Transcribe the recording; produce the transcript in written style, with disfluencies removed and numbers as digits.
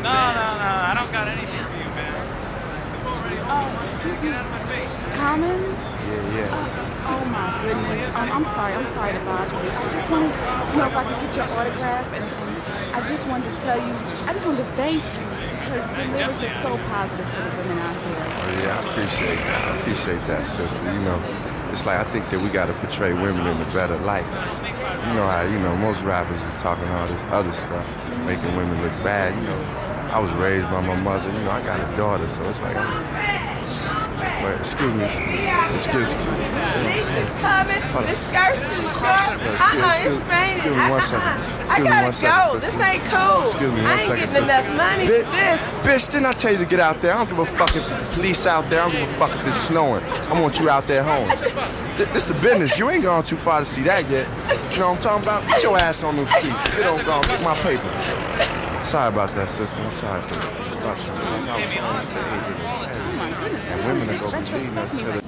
No, I don't got anything for you, man. Excuse me. Common? Oh my goodness. I'm sorry to bother you. I just wanted to know if I could get your autograph, and I just wanted to tell you, I just wanted to thank you because the lyrics are so positive for the women out here. Oh yeah, I appreciate that. I appreciate that, sister. You know, it's like I think that we gotta portray women in a better light. You know how, most rappers is talking all this other stuff, making women look bad. I was raised by my mother. I got a daughter, so it's like But excuse me. Excuse me. Jesus coming. The skirt's too short. It's raining. Excuse me 1 second. I gotta go. This ain't cool. Excuse me 1 second. I ain't getting enough money for this. Bitch, didn't I tell you to get out there? I don't give a fuck if the police out there. I don't give a fuck if it's snowing. I want you out there home. This is business. You ain't gone too far to see that yet. You know what I'm talking about? Get your ass on those streets. Get on, get my paper. Sorry about that, sister. I'm sorry for that. Oh my goodness, And women are going to be leading us to the